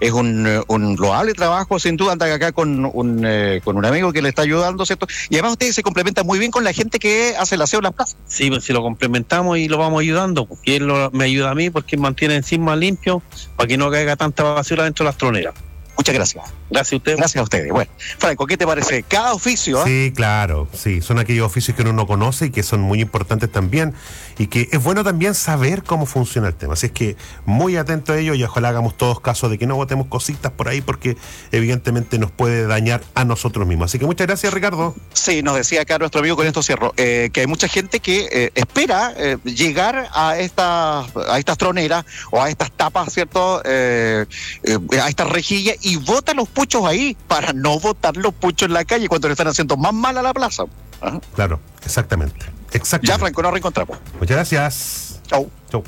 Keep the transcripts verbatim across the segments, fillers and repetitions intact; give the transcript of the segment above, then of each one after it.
es un, un loable trabajo, sin duda. Anda acá con un, eh, con un amigo que le está ayudando, ¿cierto? Y además ustedes se complementan muy bien con la gente que hace el aseo en las plazas. Sí, pues si lo complementamos y lo vamos ayudando, porque él lo, me ayuda a mí porque mantiene encima limpio para que no caiga tanta basura dentro de las troneras. Muchas gracias. Gracias a ustedes. Gracias a ustedes. Bueno, Franco, ¿qué te parece? Cada oficio... ¿eh? Sí, claro, sí, son aquellos oficios que uno no conoce y que son muy importantes también, y que es bueno también saber cómo funciona el tema. Así es que muy atento a ello, y ojalá hagamos todos caso de que no botemos cositas por ahí, porque evidentemente nos puede dañar a nosotros mismos. Así que muchas gracias, Ricardo. Sí, nos decía acá nuestro amigo, con esto cierro, eh, que hay mucha gente que eh, espera eh, llegar a estas a estas troneras o a estas tapas, ¿cierto? Eh, eh, a estas rejillas, y bota los puchos ahí para no botar los puchos en la calle cuando le están haciendo más mal a la plaza. ¿Ah? Claro, exactamente. exactamente. Ya, Franco, nos reencontramos. Muchas gracias. Chau. Chau.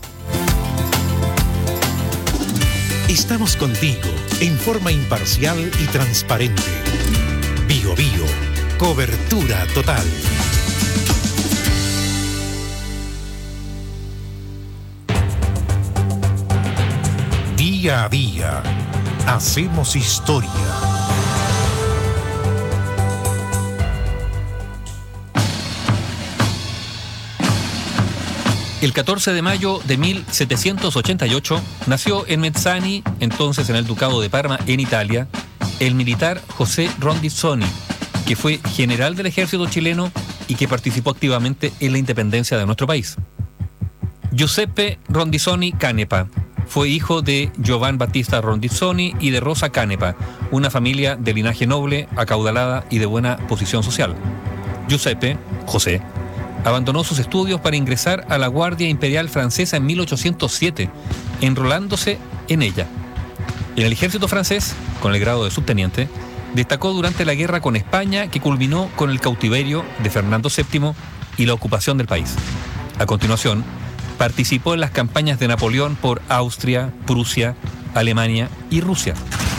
Estamos contigo en forma imparcial y transparente. Bio Bio, cobertura total. Día a día, hacemos historia. El catorce de mayo de mil setecientos ochenta y ocho nació en Mezzani, entonces en el Ducado de Parma, en Italia, el militar José Rondizoni, que fue general del ejército chileno y que participó activamente en la independencia de nuestro país. Giuseppe Rondizoni Canepa fue hijo de Giovan Battista Rondizoni y de Rosa Canepa, una familia de linaje noble, acaudalada y de buena posición social. Giuseppe, José, abandonó sus estudios para ingresar a la Guardia Imperial Francesa en mil ochocientos siete, enrolándose en ella. En el ejército francés, con el grado de subteniente, destacó durante la guerra con España, que culminó con el cautiverio de Fernando séptimo y la ocupación del país. A continuación, participó en las campañas de Napoleón por Austria, Prusia, Alemania y Rusia.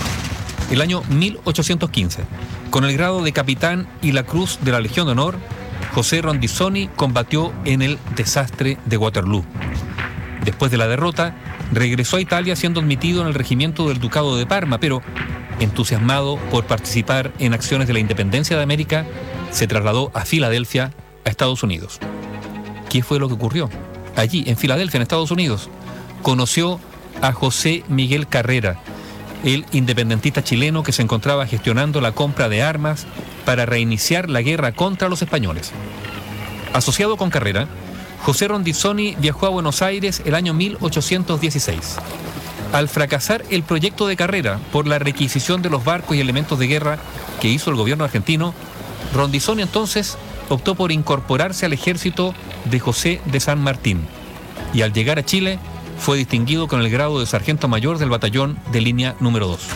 El año mil ochocientos quince, con el grado de capitán y la Cruz de la Legión de Honor, José Rondizoni combatió en el desastre de Waterloo. Después de la derrota, regresó a Italia siendo admitido en el regimiento del Ducado de Parma, pero entusiasmado por participar en acciones de la independencia de América, se trasladó a Filadelfia, a Estados Unidos. ¿Qué fue lo que ocurrió? Allí, en Filadelfia, en Estados Unidos, conoció a José Miguel Carrera, el independentista chileno que se encontraba gestionando la compra de armas para reiniciar la guerra contra los españoles. Asociado con Carrera, José Rondizoni viajó a Buenos Aires el año mil ochocientos dieciséis. Al fracasar el proyecto de Carrera por la requisición de los barcos y elementos de guerra que hizo el gobierno argentino, Rondizoni entonces optó por incorporarse al ejército de José de San Martín, y al llegar a Chile fue distinguido con el grado de sargento mayor del batallón de línea número dos.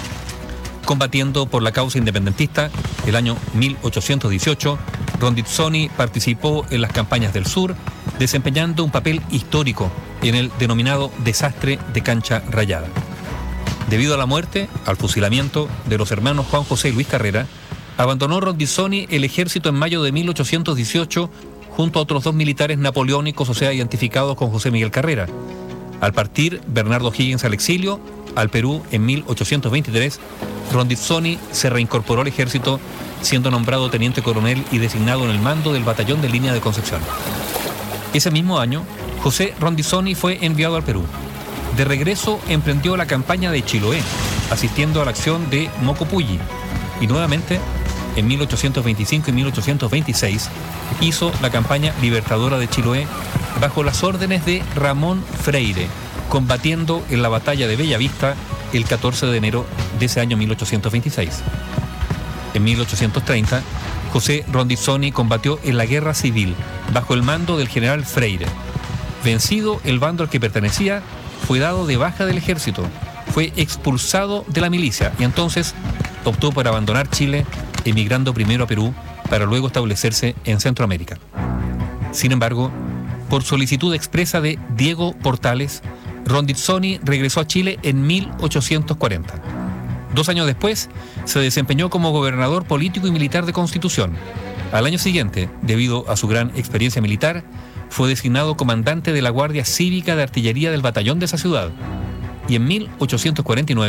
Combatiendo por la causa independentista, el año mil ochocientos dieciocho, Rondizoni participó en las campañas del sur, desempeñando un papel histórico en el denominado desastre de Cancha Rayada. Debido a la muerte, al fusilamiento de los hermanos Juan José y Luis Carrera, abandonó Rondizoni el ejército en mayo de mil ochocientos dieciocho junto a otros dos militares napoleónicos, o sea, identificados con José Miguel Carrera. Al partir Bernardo Higgins al exilio, al Perú en mil ochocientos veintitrés, Rondizoni se reincorporó al ejército, siendo nombrado teniente coronel y designado en el mando del batallón de línea de Concepción. Ese mismo año, José Rondizoni fue enviado al Perú. De regreso, emprendió la campaña de Chiloé, asistiendo a la acción de Mocopulli, y nuevamente, en mil ochocientos veinticinco y mil ochocientos veintiséis, hizo la campaña libertadora de Chiloé bajo las órdenes de Ramón Freire, combatiendo en la batalla de Bellavista el catorce de enero de ese año mil ochocientos veintiséis. En mil ochocientos treinta, José Rondizoni combatió en la guerra civil bajo el mando del general Freire. Vencido el bando al que pertenecía, fue dado de baja del ejército, fue expulsado de la milicia y entonces optó por abandonar Chile, emigrando primero a Perú para luego establecerse en Centroamérica. Sin embargo, por solicitud expresa de Diego Portales, Rondizoni regresó a Chile en mil ochocientos cuarenta. Dos años después, se desempeñó como gobernador político y militar de Constitución. Al año siguiente, debido a su gran experiencia militar, fue designado comandante de la Guardia Cívica de Artillería del batallón de esa ciudad. Y en mil ochocientos cuarenta y nueve,